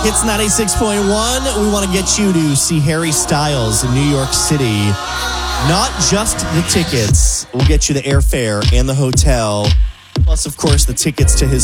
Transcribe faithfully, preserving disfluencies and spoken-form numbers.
Hits ninety-six point one. We want to get you to see Harry Styles in New York City. Not just the tickets. We'll get you the airfare and the hotel. Plus, of course, the tickets to his